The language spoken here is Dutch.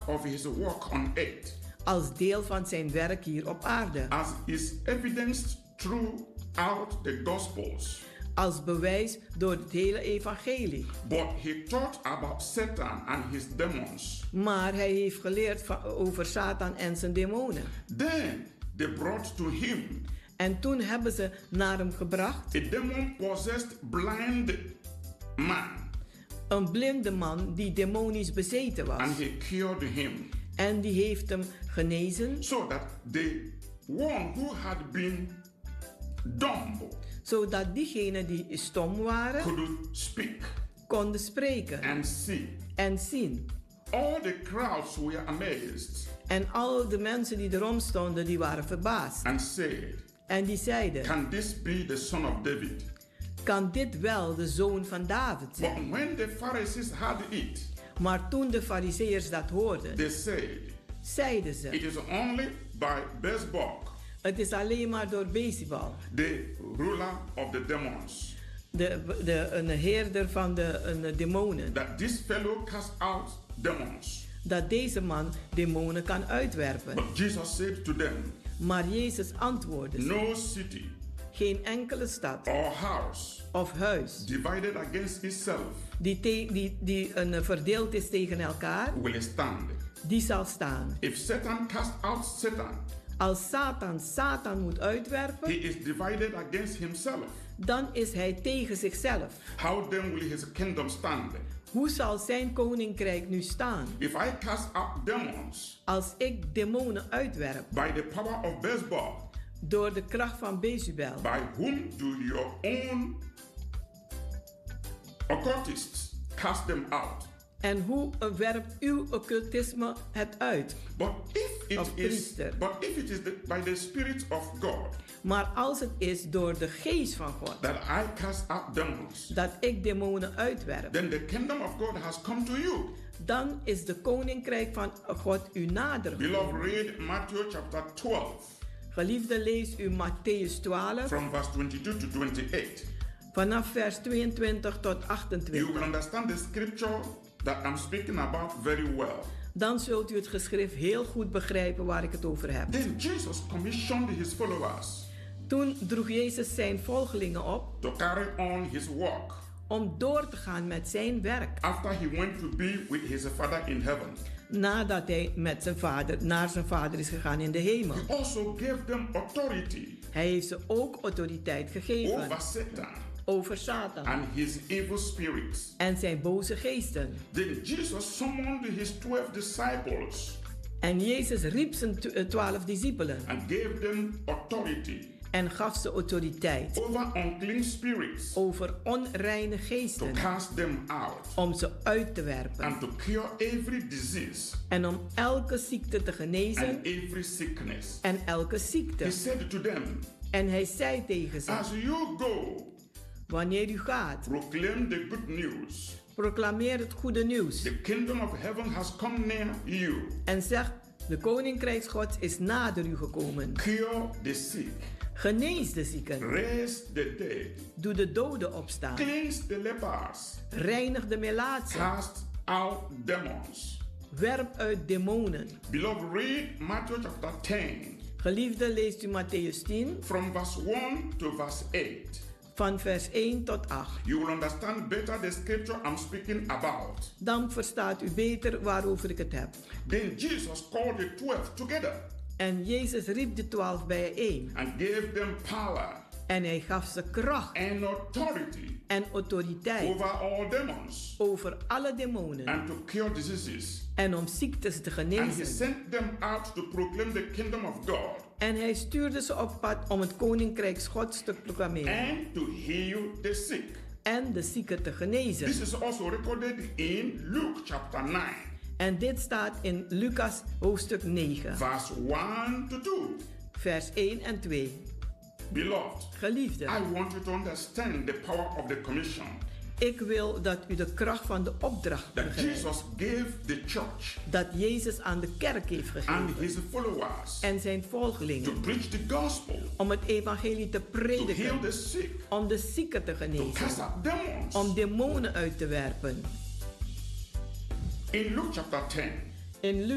of his work on earth, als deel van zijn werk hier op aarde. as is evidenced throughout the Gospels. Als bewijs door het hele evangelie. But he taught about Satan and his demons. Maar hij heeft geleerd over Satan en zijn demonen. Then they brought to him En toen hebben ze naar hem gebracht a demon-possessed blind man, een blinde man die demonisch bezeten was. and he cured him, En die heeft hem genezen, so that the one who had been dumb zodat diegenen die stom waren could speak konden spreken and see. en zien. All the crowds were amazed En al de mensen die erom stonden, die waren verbaasd. and said, En die zeiden, "Can this be the son of David?" kan dit wel de zoon van David But zijn? when the Pharisees had it, Maar toen de fariseërs dat hoorden, they said, zeiden "It ze, is only by Beelzebub, het is alleen maar door Beelzebul, the ruler of the demons, een heerder van de demonen, that this fellow cast out demons." dat deze man demonen kan uitwerpen. But Jesus said to them, Maar Jezus antwoordde, "No city geen enkele stad or house of huis divided against itself die verdeeld is tegen elkaar, will stand. die zal staan. If Satan cast out Satan, Als Satan moet uitwerpen, he is divided against himself. dan is hij tegen zichzelf. How then will his kingdom stand? Hoe zal zijn koninkrijk nu staan? If I cast out demons Als ik demonen uitwerp by the power of Beelzebub, door de kracht van Beelzebul, by whom do your own occultists cast them out? en hoe werpt uw occultisme het uit? But if Of it is, priester. by the Spirit of God Maar als het is door de geest van God that I cast out demons, dat ik demonen uitwerp, then the kingdom of God has come to you. dan is de koninkrijk van God u nader. Beloved, read Matthew chapter 12 Geliefde, lees u Matthäus 12 from verse 22 to 28. vanaf vers 22 tot You 28. will understand the scripture that I'm speaking about very well. Dan zult u het geschrift heel goed begrijpen waar ik het over heb. Then Jesus commissioned his followers Toen droeg Jezus zijn volgelingen op to carry on his work om door te gaan met zijn werk. after he went to be with his Father in heaven. Nadat hij met zijn vader naar zijn vader is gegaan in de hemel. He also gave them authority Hij heeft ze ook autoriteit gegeven over Satan over Satan and his evil spirits. en zijn boze geesten. Then Jesus summoned his 12 disciples En Jezus riep zijn 12 discipelen and gave them authority en gaf ze autoriteit over unclean spirits over onreine to geesten cast them out om ze uit te werpen and to cure every disease en om elke ziekte te genezen and every sickness. en elke ziekte. He said to them, En hij zei tegen ze, "As you go, wanneer u gaat, proclaim the good news. proclameer het goede nieuws The kingdom of heaven has come near you. en zeg, de koninkrijk Gods is nader u gekomen. Cure the sick, Genees de zieken, raise the dead, doe de doden opstaan, cleanse the lepers, reinig de melaatsen, cast out demons." werp uit demonen. Beloved, read Matthew chapter 10 Geliefde, leest u Matthäus 10 from verse 1 to verse 8. van vers 1 tot 8. You will understand better the scripture I'm speaking about. Dan verstaat u beter waarover ik het heb. Then Jesus called the 12 together En Jezus riep de 12 bijeen and gave them power en hij gaf ze kracht and authority en autoriteit over all demons over alle demonen and to cure diseases. en om ziektes te And he genezen. sent them out to proclaim the kingdom of God En hij stuurde ze op pad om het koninkrijk Gods te proclameren and to heal the sick. en de zieken te genezen. This is also recorded in Luke chapter 9, En dit staat in Lucas hoofdstuk 9, verse 1 to 2. vers 1 en 2. Beloved, Geliefde, I want you to understand the power of the commission ik wil dat u de kracht van de opdracht that begrijpt. Jesus gave the church Dat Jezus aan de kerk heeft and gegeven his followers en zijn to volgelingen preach the gospel, om het evangelie te to heal prediken, the sick, om de zieken te to cast genezen, out demons. om demonen uit te werpen. In Luke chapter 10, In